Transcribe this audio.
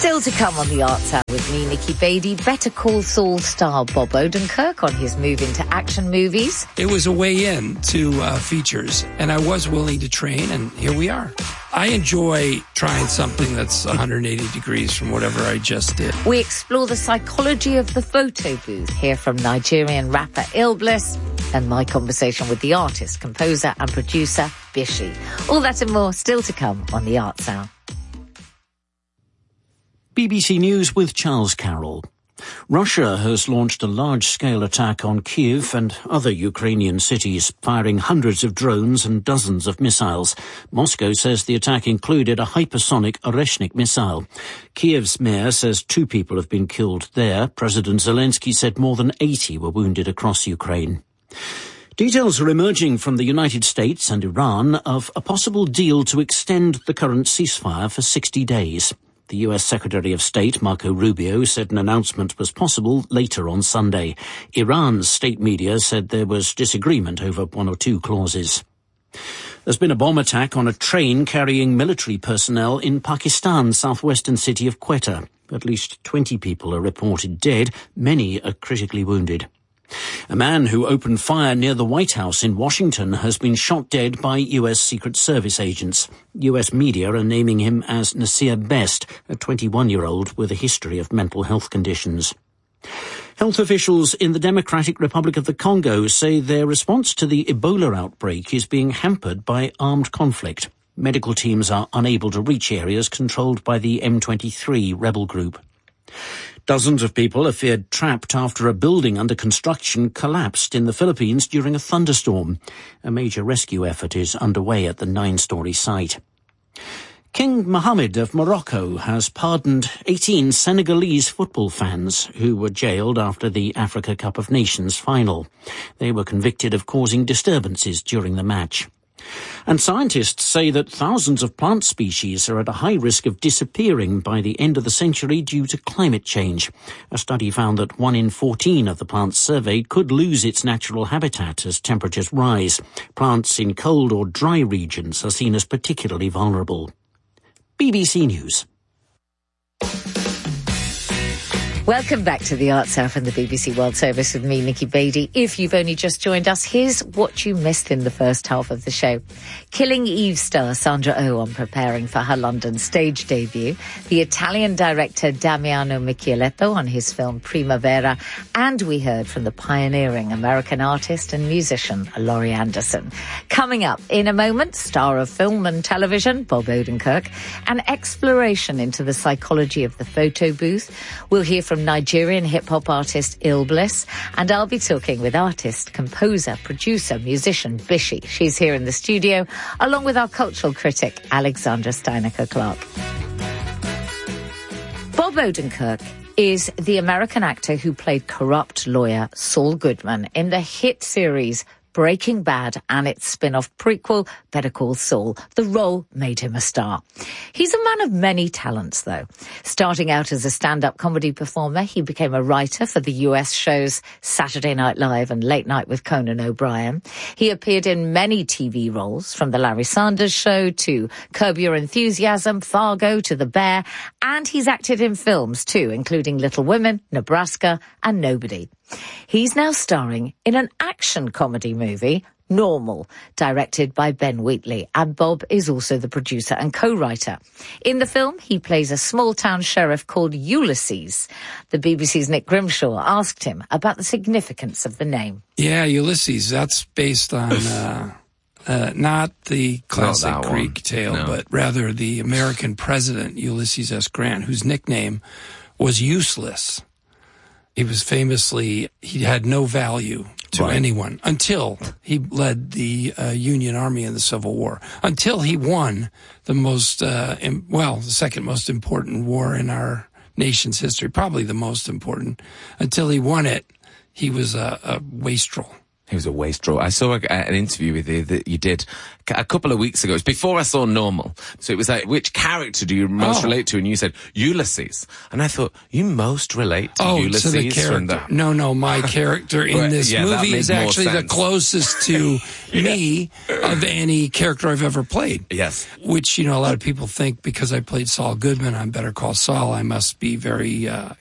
Still to come on the Arts Hour with me, Nikki Beattie. Better Call Saul star Bob Odenkirk on his move into action movies. It was a way in to features, and I was willing to train, and here we are. I enjoy trying something that's 180 degrees from whatever I just did. We explore the psychology of the photo booth, hear from Nigerian rapper Illbliss, and my conversation with the artist, composer and producer Bishi. All that and more still to come on the Arts Hour. BBC News with Charles Carroll. Russia has launched a large-scale attack on Kyiv and other Ukrainian cities, firing hundreds of drones and dozens of missiles. Moscow says the attack included a hypersonic Oreshnik missile. Kyiv's mayor says 2 people have been killed there. President Zelensky said more than 80 were wounded across Ukraine. Details are emerging from the United States and Iran of a possible deal to extend the current ceasefire for 60 days. The US Secretary of State, Marco Rubio, said an announcement was possible later on Sunday. Iran's state media said there was disagreement over 1 or 2 clauses. There's been a bomb attack on a train carrying military personnel in Pakistan's southwestern city of Quetta. At least 20 people are reported dead. Many are critically wounded. A man who opened fire near the White House in Washington has been shot dead by US Secret Service agents. US media are naming him as Nasir Best, a 21-year-old with a history of mental health conditions. Health officials in the Democratic Republic of the Congo say their response to the Ebola outbreak is being hampered by armed conflict. Medical teams are unable to reach areas controlled by the M23 rebel group. Dozens of people are feared trapped after a building under construction collapsed in the Philippines during a thunderstorm. A major rescue effort is underway at the 9-story site. King Mohammed of Morocco has pardoned 18 Senegalese football fans who were jailed after the Africa Cup of Nations final. They were convicted of causing disturbances during the match. And scientists say that thousands of plant species are at a high risk of disappearing by the end of the century due to climate change. A study found that 1 in 14 of the plants surveyed could lose its natural habitat as temperatures rise. Plants in cold or dry regions are seen as particularly vulnerable. BBC News. Welcome back to the Arts Hour from the BBC World Service with me, Nikki Beattie. If you've only just joined us, here's what you missed in the first half of the show. Killing Eve star Sandra Oh on preparing for her London stage debut, the Italian director Damiano Micheletto on his film Primavera, and we heard from the pioneering American artist and musician Laurie Anderson. Coming up in a moment, star of film and television Bob Odenkirk, an exploration into the psychology of the photo booth. We'll hear from Nigerian hip-hop artist Illbliss, and I'll be talking with artist, composer, producer, musician Bishi. She's here in the studio, along with our cultural critic Alexandra Steinecker-Clark. Bob Odenkirk is the American actor who played corrupt lawyer Saul Goodman in the hit series Breaking Bad and its spin-off prequel, Better Call Saul. The role made him a star. He's a man of many talents, though. Starting out as a stand-up comedy performer, he became a writer for the US shows Saturday Night Live and Late Night with Conan O'Brien. He appeared in many TV roles, from The Larry Sanders Show to Curb Your Enthusiasm, Fargo to The Bear, and he's acted in films too, including Little Women, Nebraska and Nobody. He's now starring in an action comedy movie, Normal, directed by Ben Wheatley, and Bob is also the producer and co-writer. In the film, he plays a small-town sheriff called Ulysses. The BBC's Nick Grimshaw asked him about the significance of the name. Yeah, Ulysses, that's based on not the classic Greek tale, but rather the American president, Ulysses S. Grant, whose nickname was Useless. He was famously, he had no value to anyone until he led the Union Army in the Civil War, until he won the most, the second most important war in our nation's history, probably the most important. Until he won it, he was a wastrel. He was a wastrel. I saw an interview with you that you did a couple of weeks ago. It was before I saw Normal. So it was like, which character do you most relate to? And you said, Ulysses. And I thought, you most relate to Ulysses. To the character. No, my character in this movie is actually the closest to me of any character I've ever played. Yes. Which, a lot of people think because I played Saul Goodman on Better Call Saul, I must be very